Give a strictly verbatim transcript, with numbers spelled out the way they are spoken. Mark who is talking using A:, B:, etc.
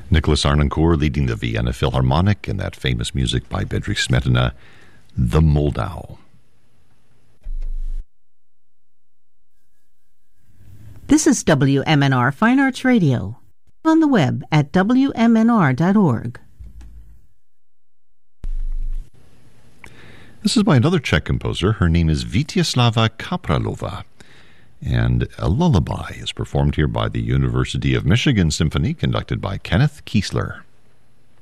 A: Nicholas Arnoncourt leading the Vienna Philharmonic and that famous music by Bedřich Smetana, The Moldau.
B: This is W M N R Fine Arts Radio, on the web at W M N R dot org.
A: This is by another Czech composer. Her name is Vítězslava Kapralova. And a lullaby is performed here by the University of Michigan Symphony, conducted by Kenneth Kiesler.